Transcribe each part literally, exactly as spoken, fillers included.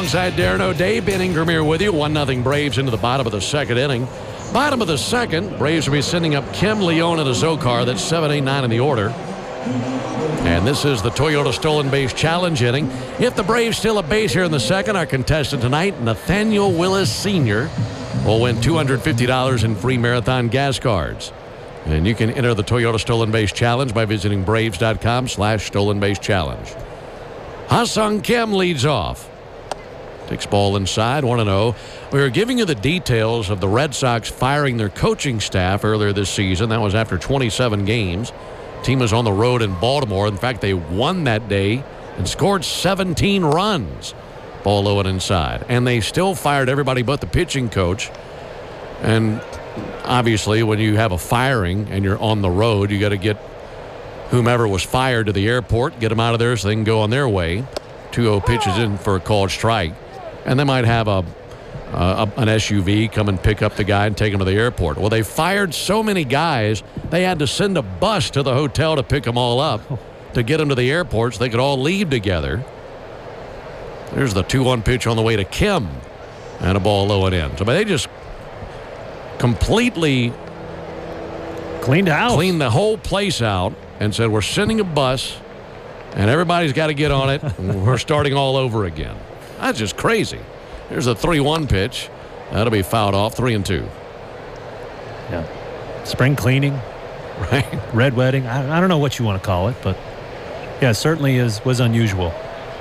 alongside Darren O'Day, Ben Ingram here with you. one nothing Braves into the bottom of the second inning. Bottom of the second, Braves will be sending up Kim Leone and a Zokar. That's seven, eight, nine in the order. And this is the Toyota Stolen Base Challenge inning. If the Braves steal a base here in the second, our contestant tonight, Nathaniel Willis Senior, will win two hundred fifty dollars in free Marathon gas cards. And you can enter the Toyota Stolen Base Challenge by visiting Braves.com slash Stolen Base Challenge. Ha-Seong Kim leads off. Takes ball inside, one and oh. We were giving you the details of the Red Sox firing their coaching staff earlier this season. That was after twenty-seven games. Team was on the road in Baltimore. In fact, they won that day and scored seventeen runs. Ball low and inside. And they still fired everybody but the pitching coach. And obviously, when you have a firing and you're on the road, you got to get whomever was fired to the airport, get them out of there so they can go on their way. two oh pitches in for a called strike. And they might have a, uh, a an S U V come and pick up the guy and take him to the airport. Well, they fired so many guys, they had to send a bus to the hotel to pick them all up to get them to the airport so they could all leave together. There's the two one pitch on the way to Kim. And a ball low and in. So but they just completely cleaned house. Cleaned the whole place out and said, we're sending a bus and everybody's got to get on it. And we're starting all over again. That's just crazy. Here's a three one pitch. That'll be fouled off. Three and two. Yeah. Spring cleaning. Right. Red wedding. I, I don't know what you want to call it, but yeah, it certainly is was unusual.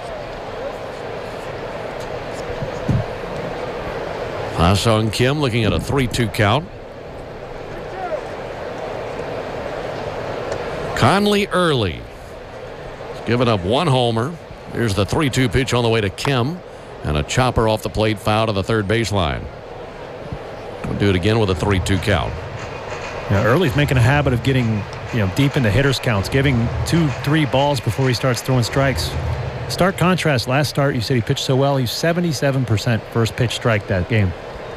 Ha-Seong Kim looking at a three two count. Conley Early. He's given up one homer. Here's the three two pitch on the way to Kim. And a chopper off the plate, foul to the third baseline. We'll do it again with a three two count. Yeah, Early's making a habit of getting, you know, deep into hitters counts, giving two, three balls before he starts throwing strikes. Stark contrast. Last start, you said he pitched so well. He's seventy-seven percent first pitch strike that game.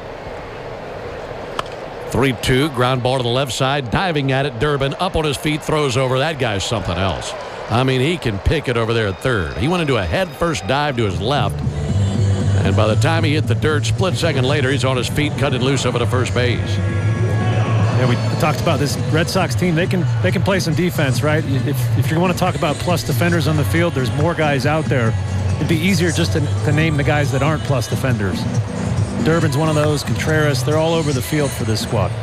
three two, ground ball to the left side, diving at it. Durbin up on his feet, throws over. That guy's something else. I mean, he can pick it over there at third. He went into a head-first dive to his left. And by the time he hit the dirt, split second later, he's on his feet, cutting loose over to first base. Yeah, we talked about this Red Sox team. They can they can play some defense, right? If, if you want to talk about plus defenders on the field, there's more guys out there. It'd be easier just to, to name the guys that aren't plus defenders. Durbin's one of those. Contreras, they're all over the field for this squad.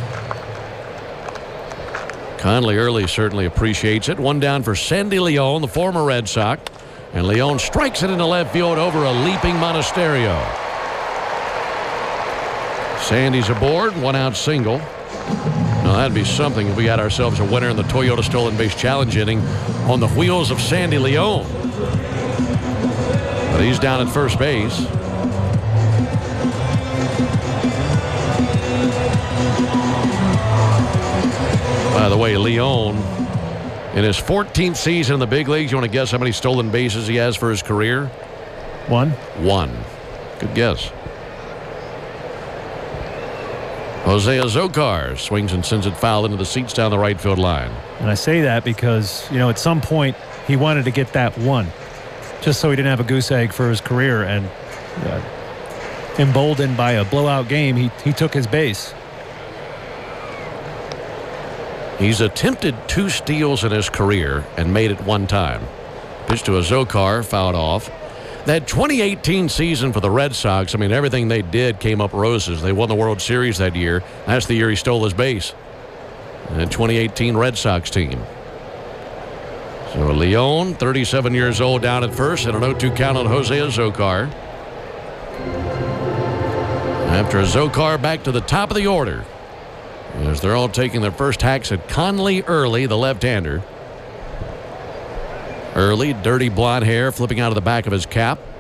Conley Early certainly appreciates it. One down for Sandy Leone, the former Red Sox. And Leone strikes it into left field over a leaping Monasterio. Sandy's aboard, one out single. Now that'd be something if we got ourselves a winner in the Toyota Stolen Base Challenge inning on the wheels of Sandy Leone. But he's down at first base. By the way, Leone, in his fourteenth season in the big leagues, you want to guess how many stolen bases he has for his career? One. One. Good guess. Jose Zokar swings and sends it foul into the seats down the right field line. And I say that because, you know, at some point he wanted to get that one just so he didn't have a goose egg for his career. And uh, emboldened by a blowout game, he, he took his base. He's attempted two steals in his career and made it one time. Pitch to a Zokar, fouled off. That twenty eighteen season for the Red Sox, I mean, everything they did came up roses. They won the World Series that year. That's the year he stole his base. The twenty eighteen Red Sox team. So Leone, thirty-seven years old, down at first, and an oh two count on Jose Zokar. After a Zokar, back to the top of the order, as they're all taking their first hacks at Conley Early, the left-hander. Early, dirty blonde hair flipping out of the back of his cap.